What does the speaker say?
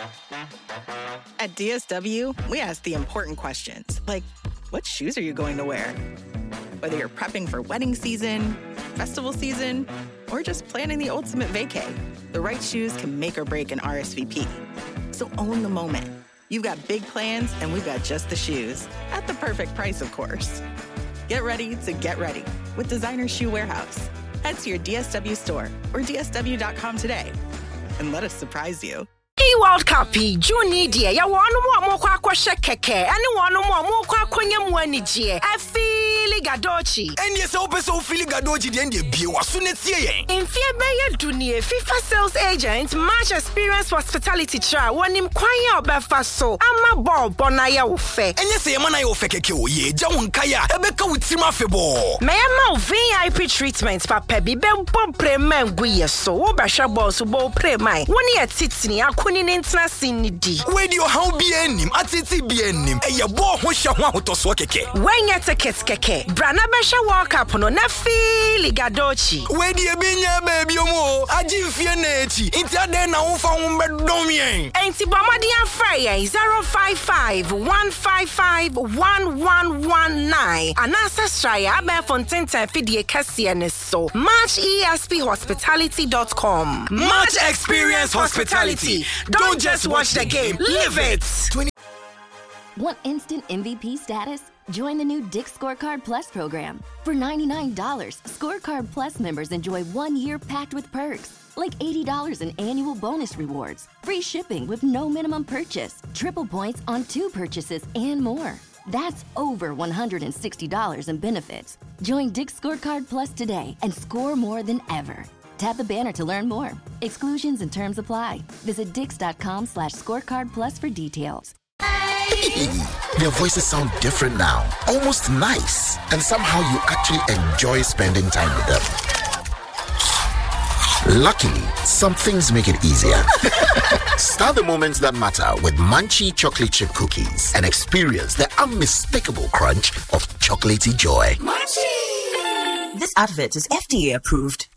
At DSW, we ask the important questions, like, what shoes are you going to wear? Whether you're prepping for wedding season, festival season, or just planning the ultimate vacay, the right shoes can make or break an RSVP. So own the moment. You've got big plans, and we've got just the shoes. At the perfect price, of course. Get ready to get ready with Designer Shoe Warehouse. Head to your DSW store or DSW.com today and let us surprise you. World Cup June dia ya wonu mo kwa keke ane wonu mo kwa kwanya mu anije afili gadochi enye se opeso fili gadochi de ndie bie waso na tie yen enfie beye dunie FIFA sales agent match experience hospitality tra wonim kwanya obefa so ama ball bona ya wo fe enye se yema na ya wo fe keke o ye ja won kaya ebeka wutim afebo me ma VIP treatment papa bi be bom preman guye so wo ba hwa ball so bo preman woni atitini akuni international nidi radio how be enim atiti be enim eye bo ho hwa ho ahotoso keke wenya tickets keke brana besha World Cup no na fili gadochi wedi ebinya baby omo agimfie na echi inti ade na wo fa wo bedom yen enti bomadi afray 055-155-1119 anasa straya abe fonten fidie kase ne so matchesphospitality.com Match Experience Hospitality. Don't just watch the game, live it. Want instant MVP status? Join the new Dick's Scorecard Plus program. For $99, Scorecard Plus members enjoy 1 year packed with perks, like $80 in annual bonus rewards, free shipping with no minimum purchase, triple points on 2 purchases, and more. That's over $160 in benefits. Join Dick's Scorecard Plus today and score more than ever. Tap the banner to learn more. Exclusions and terms apply. Visit Dix.com/scorecard plus for details. Hey, their voices sound different now. Almost nice. And somehow you actually enjoy spending time with them. Luckily, some things make it easier. Start the moments that matter with Munchie chocolate chip cookies and experience the unmistakable crunch of chocolatey joy. Munchie! This advert is FDA approved.